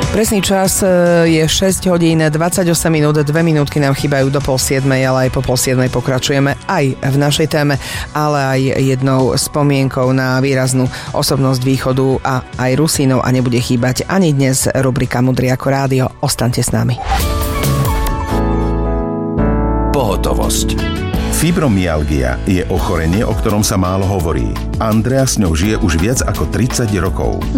Presný čas je 6 hodín 28 minút, 2 minútky nám chýbajú do 6:30, ale aj po 6:30 pokračujeme aj v našej téme, ale aj jednou spomienkou na výraznú osobnosť východu a aj Rusínov a nebude chýbať ani dnes rubrika Múdry ako rádio. Ostaňte s nami. Pohotovosť. Fibromyalgia je ochorenie, o ktorom sa málo hovorí. Andrea s ňou žije už viac ako 30 rokov.